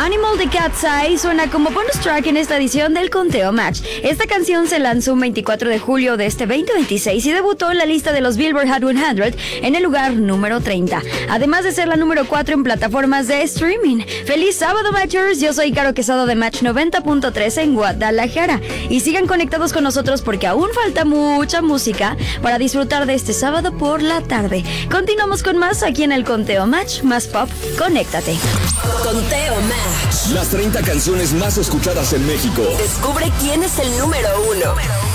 Animal de Cat's Eye suena como bonus track en esta edición del Conteo Match. Esta canción se lanzó un 24 de julio de este 2026 y debutó en la lista de los Billboard Hot 100 en el lugar número 30, además de ser la número 4 en plataformas de streaming. ¡Feliz sábado, Matchers! Yo soy Caro Quesado de Match 90.3 en Guadalajara y sigan conectados con nosotros porque aún falta mucha música para disfrutar de este sábado por la tarde. Continuamos con más aquí en el Conteo Match, más pop, conéctate. Conteo Match. Las 30 canciones más escuchadas en México. Descubre quién es el número 1.